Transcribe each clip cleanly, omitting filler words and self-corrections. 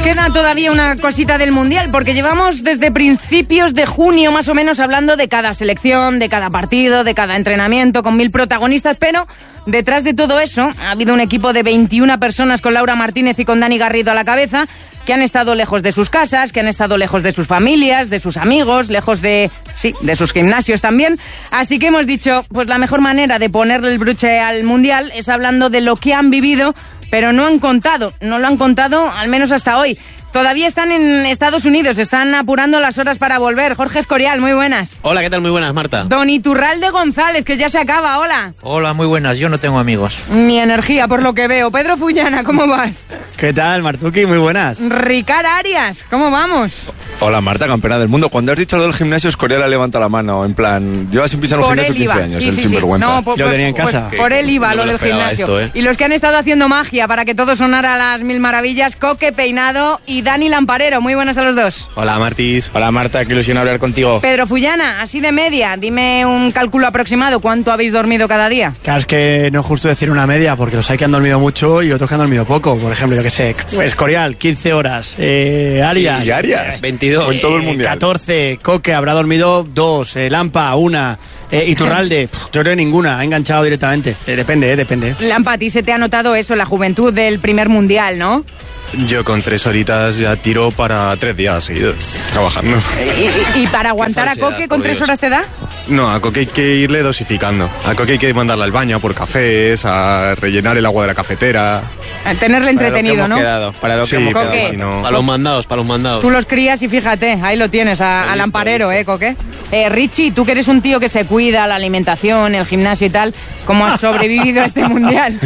queda todavía una cosita del Mundial, porque llevamos desde principios de junio más o menos hablando de cada selección, de cada partido, de cada entrenamiento, con 1000 protagonistas, pero detrás de todo eso ha habido un equipo de 21 personas con Laura Martínez y con Dani Garrido a la cabeza, que han estado lejos de sus casas, que han estado lejos de sus familias, de sus amigos, lejos de sus gimnasios también. Así que hemos dicho, pues la mejor manera de ponerle el broche al Mundial es hablando de lo que han vivido, pero no lo han contado al menos hasta hoy. Todavía están en Estados Unidos, están apurando las horas para volver. Jorge Escorial, muy buenas. Hola, ¿qué tal? Muy buenas, Marta. Don Iturralde González, que ya se acaba, hola. Hola, muy buenas, yo no tengo amigos. Ni energía, por lo que veo. Pedro Fullana, ¿cómo vas? ¿Qué tal, Martuki? Muy buenas. Ricard Arias, ¿cómo vamos? Hola, Marta, campeona del mundo. Cuando has dicho lo del gimnasio, Escorial ha levantado la mano, en plan, lleva sin pisar un gimnasio 15 años, el sinvergüenza. No, yo lo tenía en casa. Por él iba lo del gimnasio. Y los que han estado haciendo magia para que todo sonara a las mil maravillas, Coque Peinado y Dani Lamparero. Muy buenas a los dos. Hola, Martis. Hola, Marta, qué ilusión hablar contigo. Pedro Fullana, así de media, dime un cálculo aproximado, ¿cuánto habéis dormido cada día? Claro, es que no es justo decir una media, porque los hay que han dormido mucho y otros que han dormido poco. Por ejemplo, yo que sé, Escorial, 15 horas. Arias. Sí, Arias. 22. En todo el mundial. 14. Coque habrá dormido 2. Lampa, 1. Iturralde, yo creo que ninguna, ha enganchado directamente. Depende. Lampa, a ti se te ha notado eso, la juventud del primer mundial, ¿no? Yo con 3 horitas ya tiro para 3 días seguidos, trabajando. ¿Y para aguantar a Coque con 3 horas te da? No, a Coque hay que irle dosificando. A Coque hay que mandarla al baño a por cafés, a rellenar el agua de la cafetera. A tenerle entretenido, ¿no? Para lo que hemos Coque. quedado. Si no... Para los mandados. Tú los crías y fíjate, ahí lo tienes, al Lamparero, Coque. Richie, tú que eres un tío que se cuida, la alimentación, el gimnasio y tal, ¿cómo has sobrevivido a este mundial?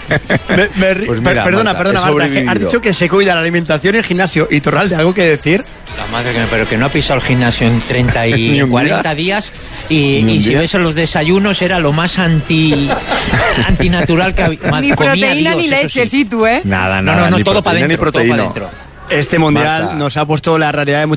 Pues mira, Perdona, Marta, has dicho que se cuida la alimentación y el gimnasio. ¿Iturralde, algo que decir? La madre que pero que no ha pisado el gimnasio en 30 y 40 días y si ves los desayunos era lo más antinatural que había. Ni proteína ni leche, sí, tú, Nada, Nada, no, ni todo para proteína adentro, ni proteína. Este mundial Marta. nos ha puesto la realidad de muchas